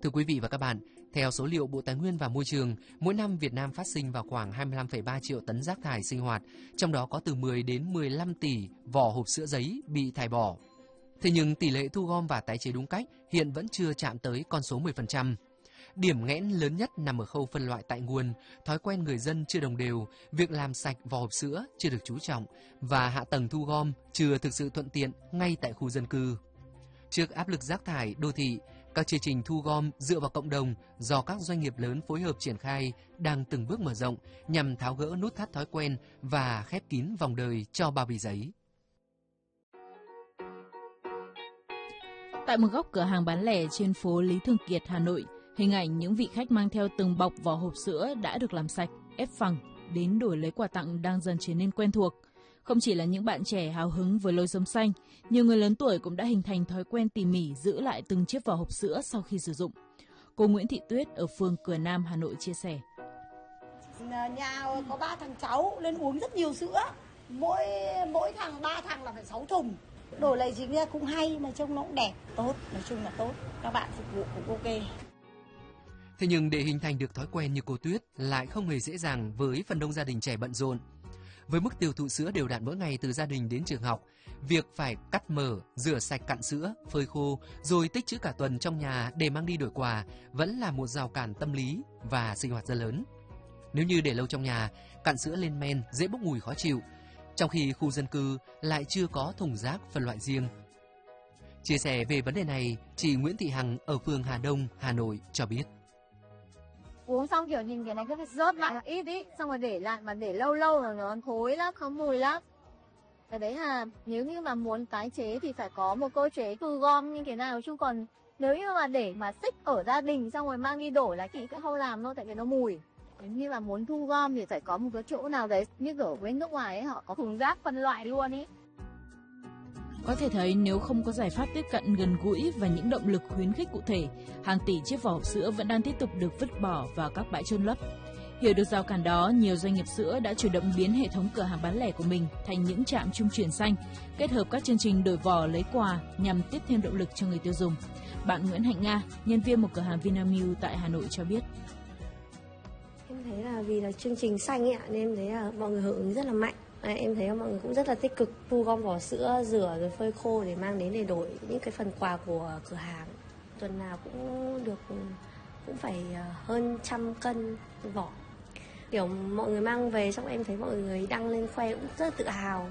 Thưa quý vị và các bạn, theo số liệu Bộ Tài nguyên và Môi trường, mỗi năm Việt Nam phát sinh vào khoảng 25,3 triệu tấn rác thải sinh hoạt, trong đó có từ 10 đến 15 tỷ vỏ hộp sữa giấy bị thải bỏ. Thế nhưng tỷ lệ thu gom và tái chế đúng cách hiện vẫn chưa chạm tới con số 10%. Điểm nghẽn lớn nhất nằm ở khâu phân loại tại nguồn, thói quen người dân chưa đồng đều, việc làm sạch vỏ hộp sữa chưa được chú trọng và hạ tầng thu gom chưa thực sự thuận tiện ngay tại khu dân cư. Trước áp lực rác thải đô thị, các chương trình thu gom dựa vào cộng đồng do các doanh nghiệp lớn phối hợp triển khai đang từng bước mở rộng nhằm tháo gỡ nút thắt thói quen và khép kín vòng đời cho bao bì giấy. Tại một góc cửa hàng bán lẻ trên phố Lý Thường Kiệt, Hà Nội, hình ảnh những vị khách mang theo từng bọc vỏ hộp sữa đã được làm sạch, ép phẳng đến đổi lấy quà tặng đang dần trở nên quen thuộc. Không chỉ là những bạn trẻ hào hứng với lối sống xanh, nhiều người lớn tuổi cũng đã hình thành thói quen tỉ mỉ giữ lại từng chiếc vỏ hộp sữa sau khi sử dụng. Cô Nguyễn Thị Tuyết ở phường Cửa Nam, Hà Nội chia sẻ. Nhà có 3 thằng cháu nên uống rất nhiều sữa. Mỗi thằng 3 thằng là phải 6 thùng. Đồ này chính ra cũng hay mà trông nó cũng đẹp, tốt, nói chung là tốt. Các bạn phục vụ cũng ok. Thế nhưng để hình thành được thói quen như cô Tuyết lại không hề dễ dàng với phần đông gia đình trẻ bận rộn. Với mức tiêu thụ sữa đều đặn mỗi ngày từ gia đình đến trường học, việc phải cắt mở, rửa sạch cặn sữa, phơi khô rồi tích trữ cả tuần trong nhà để mang đi đổi quà vẫn là một rào cản tâm lý và sinh hoạt rất lớn. Nếu như để lâu trong nhà, cặn sữa lên men dễ bốc mùi khó chịu, trong khi khu dân cư lại chưa có thùng rác phân loại riêng. Chia sẻ về vấn đề này, chị Nguyễn Thị Hằng ở phường Hà Đông, Hà Nội cho biết. Uống xong kiểu nhìn cái này cứ phải rớt lại ít ý, xong rồi để lại mà để lâu lâu là nó thối lắm, không mùi lắm. Cái đấy là nếu như mà muốn tái chế thì phải có một cơ chế thu gom như thế nào, chứ còn nếu như mà để mà xích ở gia đình xong rồi mang đi đổi lại thì cũng không làm đâu, tại vì nó mùi. Nếu như mà muốn thu gom thì phải có một cái chỗ nào đấy như ở bên nước ngoài ấy, họ có thùng rác phân loại luôn ý. Có thể thấy nếu không có giải pháp tiếp cận gần gũi và những động lực khuyến khích cụ thể, hàng tỷ chiếc vỏ hộp sữa vẫn đang tiếp tục được vứt bỏ vào các bãi chôn lấp. Hiểu được rào cản đó, nhiều doanh nghiệp sữa đã chủ động biến hệ thống cửa hàng bán lẻ của mình thành những trạm trung chuyển xanh, kết hợp các chương trình đổi vỏ lấy quà nhằm tiếp thêm động lực cho người tiêu dùng. Bạn Nguyễn Hạnh Nga, nhân viên một cửa hàng Vinamilk tại Hà Nội cho biết. Em thấy là vì là chương trình xanh ấy, nên em thấy là mọi người hưởng ứng rất là mạnh. Em thấy mọi người cũng rất là tích cực thu gom vỏ sữa, rửa rồi phơi khô để mang đến để đổi những cái phần quà của cửa hàng. Tuần nào cũng phải hơn 100 cân vỏ. Kiểu mọi người mang về xong em thấy mọi người đăng lên khoe cũng rất là tự hào.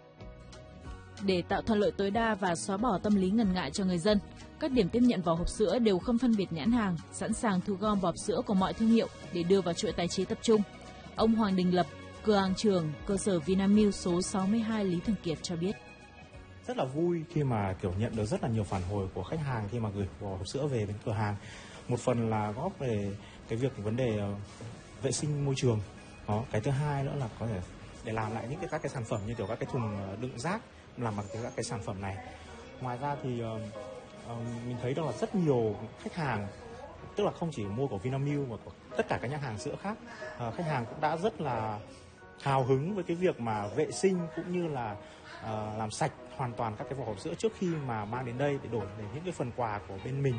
Để tạo thuận lợi tối đa và xóa bỏ tâm lý ngần ngại cho người dân, các điểm tiếp nhận vỏ hộp sữa đều không phân biệt nhãn hàng, sẵn sàng thu gom vỏ hộp sữa của mọi thương hiệu để đưa vào chuỗi tái chế tập trung. Ông Hoàng Đình Lập, cửa hàng trưởng cơ sở Vinamilk số 62 Lý Thường Kiệt cho biết. Rất là vui khi mà kiểu nhận được rất là nhiều phản hồi của khách hàng khi mà gửi vỏ hộp sữa về bên cửa hàng. Một phần là góp về cái việc vấn đề vệ sinh môi trường. Đó, cái thứ hai nữa là có thể để làm lại những các cái sản phẩm như kiểu các cái thùng đựng rác làm bằng các cái sản phẩm này. Ngoài ra thì mình thấy được là rất nhiều khách hàng, tức là không chỉ mua của Vinamilk mà của tất cả các nhãn hàng sữa khác, khách hàng cũng đã rất là hào hứng với cái việc mà vệ sinh cũng như là làm sạch hoàn toàn các cái vỏ hộp sữa trước khi mà mang đến đây để đổi để những cái phần quà của bên mình.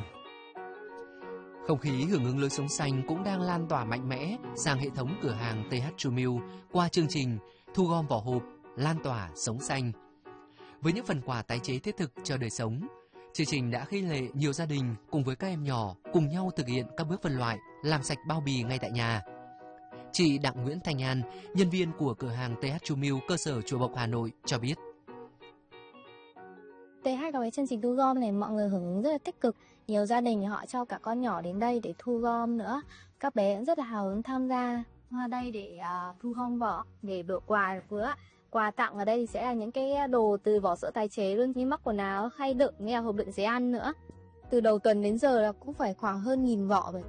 Không khí hưởng ứng lối sống xanh cũng đang lan tỏa mạnh mẽ sang hệ thống cửa hàng TH Milk qua chương trình thu gom vỏ hộp, lan tỏa sống xanh. Với những phần quà tái chế thiết thực cho đời sống, chương trình đã khích lệ nhiều gia đình cùng với các em nhỏ cùng nhau thực hiện các bước phân loại, làm sạch bao bì ngay tại nhà. Chị Đặng Nguyễn Thanh An, nhân viên của cửa hàng TH Milk cơ sở Chùa Bộc Hà Nội cho biết. TH có cái chương trình thu gom này mọi người hưởng ứng rất là tích cực. Nhiều gia đình họ cho cả con nhỏ đến đây để thu gom nữa. Các bé cũng rất là hào hứng tham gia qua đây để thu gom vỏ, để đổi quà nữa. Quà tặng ở đây thì sẽ là những cái đồ từ vỏ sữa tái chế luôn, như mắc quần áo, khay đựng, như là hộp đựng giấy ăn nữa. Từ đầu tuần đến giờ là cũng phải khoảng hơn 1.000 vỏ rồi.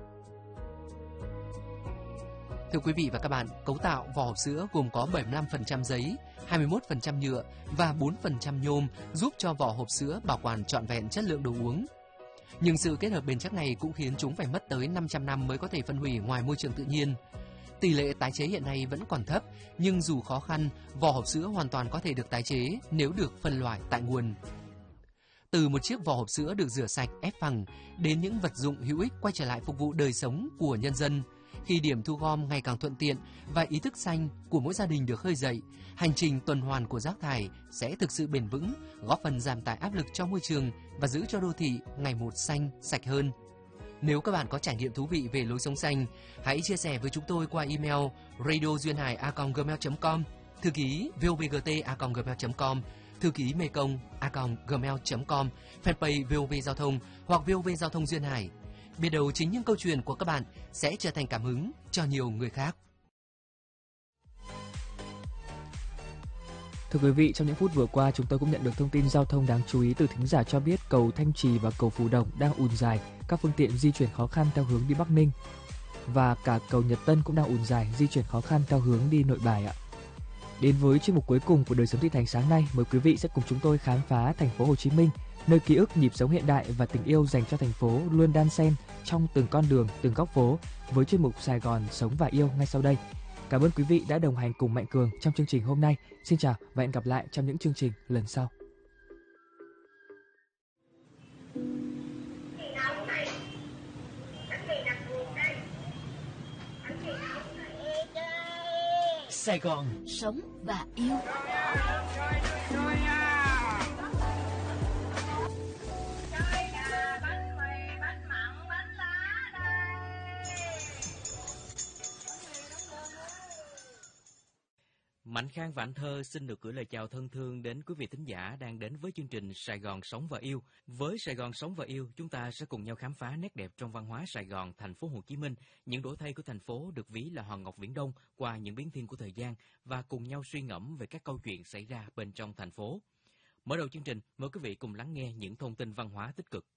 Thưa quý vị và các bạn, cấu tạo vỏ hộp sữa gồm có 75% giấy, 21% nhựa và 4% nhôm giúp cho vỏ hộp sữa bảo quản trọn vẹn chất lượng đồ uống. Nhưng sự kết hợp bền chắc này cũng khiến chúng phải mất tới 500 năm mới có thể phân hủy ngoài môi trường tự nhiên. Tỷ lệ tái chế hiện nay vẫn còn thấp, nhưng dù khó khăn, vỏ hộp sữa hoàn toàn có thể được tái chế nếu được phân loại tại nguồn. Từ một chiếc vỏ hộp sữa được rửa sạch, ép phẳng đến những vật dụng hữu ích quay trở lại phục vụ đời sống của nhân dân. Khi điểm thu gom ngày càng thuận tiện và ý thức xanh của mỗi gia đình được khơi dậy, hành trình tuần hoàn của rác thải sẽ thực sự bền vững, góp phần giảm tải áp lực cho môi trường và giữ cho đô thị ngày một xanh, sạch hơn. Nếu các bạn có trải nghiệm thú vị về lối sống xanh, hãy chia sẻ với chúng tôi qua email radioduyênhài@gmail.com, thư ký vovgt@gmail.com, thư ký mekong@gmail.com, fanpage VOV Giao thông hoặc VOV Giao thông Duyên Hải. Biết đâu chính những câu chuyện của các bạn sẽ trở thành cảm hứng cho nhiều người khác. Thưa quý vị, trong những phút vừa qua chúng tôi cũng nhận được thông tin giao thông đáng chú ý từ thính giả cho biết cầu Thanh Trì và cầu Phú Đồng đang ùn dài, các phương tiện di chuyển khó khăn theo hướng đi Bắc Ninh. Và cả cầu Nhật Tân cũng đang ùn dài, di chuyển khó khăn theo hướng đi Nội Bài ạ. Đến với chuyên mục cuối cùng của Đời sống Thị Thành sáng nay, mời quý vị sẽ cùng chúng tôi khám phá thành phố Hồ Chí Minh, nơi ký ức, nhịp sống hiện đại và tình yêu dành cho thành phố luôn đan xen trong từng con đường, từng góc phố với chuyên mục Sài Gòn sống và yêu ngay sau đây. Cảm ơn quý vị đã đồng hành cùng Mạnh Cường trong chương trình hôm nay. Xin chào và hẹn gặp lại trong những chương trình lần sau. Sài Gòn sống và yêu. Mạnh Khang và Anh Thơ xin được gửi lời chào thân thương đến quý vị thính giả đang đến với chương trình Sài Gòn Sống và Yêu. Với Sài Gòn Sống và Yêu, chúng ta sẽ cùng nhau khám phá nét đẹp trong văn hóa Sài Gòn, thành phố Hồ Chí Minh, những đổi thay của thành phố được ví là hòn ngọc viễn đông qua những biến thiên của thời gian và cùng nhau suy ngẫm về các câu chuyện xảy ra bên trong thành phố. Mở đầu chương trình, mời quý vị cùng lắng nghe những thông tin văn hóa tích cực.